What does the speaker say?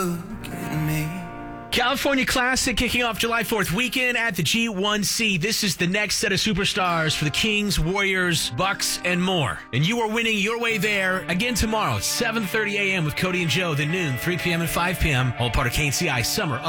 look at me. California Classic kicking off July 4th weekend at the G1C. This is the next set of superstars for the Kings, Warriors, Bucks, and more. And you are winning your way there again tomorrow at 7:30 a.m. with Cody and Joe, then noon, 3 p.m. and 5 p.m. All part of KCI Summer